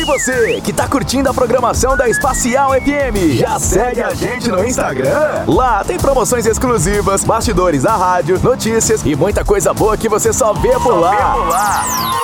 você que tá curtindo a programação da Espacial FM, já segue a gente no Instagram? Lá tem promoções exclusivas, bastidores da rádio, notícias e muita coisa boa que você só vê por lá.